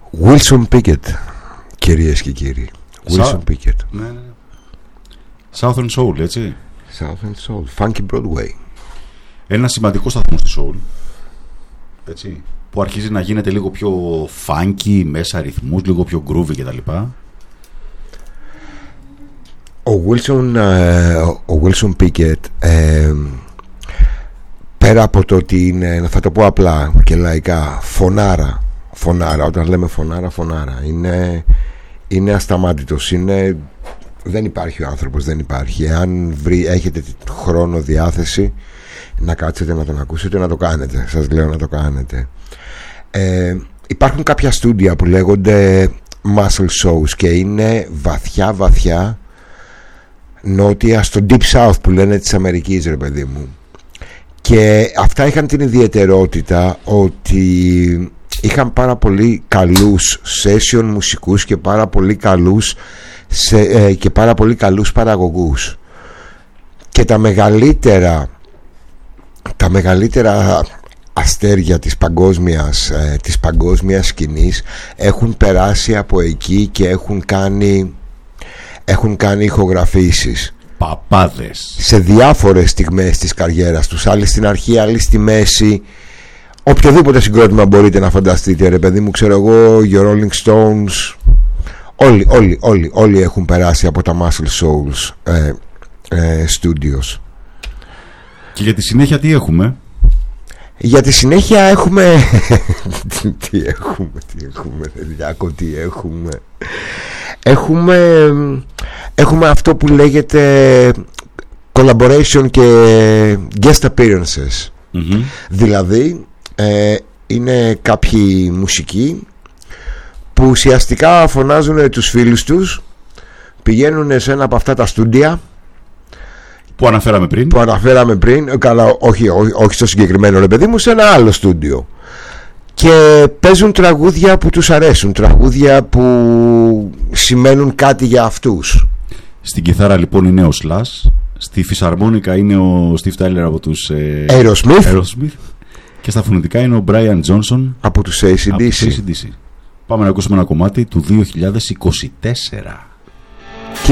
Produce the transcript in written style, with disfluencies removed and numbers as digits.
Wilson Pickett, κυρίες και κύριοι. Wilson Pickett. Ναι. Southern Soul, έτσι. Southern Soul, Funky Broadway. Ένα σημαντικό σταθμό στη Soul, έτσι, που αρχίζει να γίνεται λίγο πιο funky, μέσα ρυθμούς, λίγο πιο groovy κτλ. Ο Wilson Pickett, πέρα από το ότι είναι, θα το πω απλά και λαϊκά, φωνάρα, όταν λέμε φωνάρα, είναι ασταμάτητος, δεν υπάρχει ο άνθρωπος, δεν υπάρχει. Αν έχετε χρόνο, διάθεση να κάτσετε να τον ακούσετε, να το κάνετε. Σας λέω να το κάνετε. Υπάρχουν κάποια στούντια που λέγονται muscle shows και είναι βαθιά νότια, στο Deep South που λένε της Αμερικής, ρε παιδί μου. Και αυτά είχαν την ιδιαιτερότητα ότι είχαν πάρα πολύ καλούς session μουσικούς και πάρα πολύ καλούς παραγωγούς. Και τα μεγαλύτερα αστέρια της παγκόσμιας σκηνής έχουν περάσει από εκεί και έχουν κάνει ηχογραφήσεις. Παπάδες. Σε διάφορες στιγμές της καριέρας τους. Άλλοι στην αρχή, άλλοι στη μέση. Οποιοδήποτε συγκρότημα μπορείτε να φανταστείτε, ρε παιδί μου, ξέρω εγώ, οι Rolling Stones. Όλοι έχουν περάσει από τα Muscle Souls Studios. Και για τη συνέχεια τι έχουμε? Για τη συνέχεια έχουμε τι έχουμε αυτό που λέγεται collaboration και guest appearances. Δηλαδή είναι κάποιοι μουσικοί που ουσιαστικά φωνάζουν τους φίλους τους, πηγαίνουν σε ένα από αυτά τα στούντια που αναφέραμε πριν, καλά, όχι στο συγκεκριμένο, ρε παιδί μου, σε ένα άλλο στούντιο, και παίζουν τραγούδια που τους αρέσουν, τραγούδια που σημαίνουν κάτι για αυτούς. Στην κιθάρα λοιπόν είναι ο Slash, στη φυσαρμόνικα είναι ο Steve Tyler από τους Aerosmith και στα φωνητικά είναι ο Brian Johnson από τους AC/DC. Πάμε να ακούσουμε ένα κομμάτι του 2024.